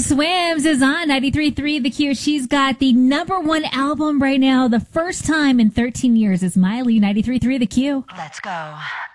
Swims is on 93.3 The Q. She's got the #1 album right now. The first time in 13 years is Miley, 93.3 The Q. Let's go.